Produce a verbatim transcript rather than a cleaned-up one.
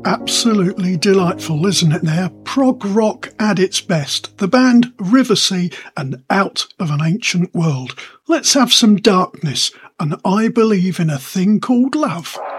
Absolutely delightful, isn't it there? Prog rock at its best. The band Riversea and Out of an Ancient World. Let's have some darkness, and I believe in a thing called love.